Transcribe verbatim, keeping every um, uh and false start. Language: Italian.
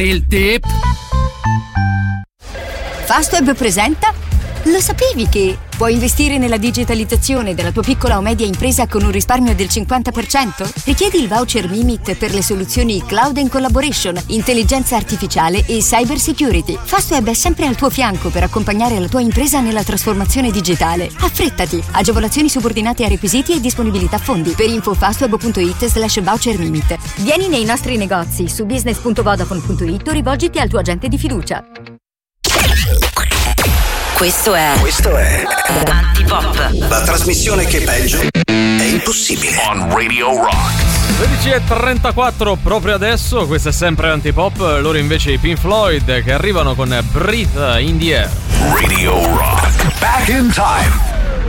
Il tip? Fastweb presenta. Lo sapevi che puoi investire nella digitalizzazione della tua piccola o media impresa con un risparmio del cinquanta per cento? Richiedi il voucher Mimit per le soluzioni Cloud and Collaboration, intelligenza artificiale e cyber security. Fastweb è sempre al tuo fianco per accompagnare la tua impresa nella trasformazione digitale. Affrettati! Agevolazioni subordinate a requisiti e disponibilità fondi. Per info fastweb.it slash voucher Mimit. Vieni nei nostri negozi su business punto vodafone punto it o rivolgiti al tuo agente di fiducia. Questo è Questo è Antipop. La trasmissione che peggio è impossibile. On Radio Rock. sedici e trentaquattro proprio adesso, questo è sempre Antipop, loro invece i Pink Floyd che arrivano con Breathe in the Air. Radio Rock. Back in time.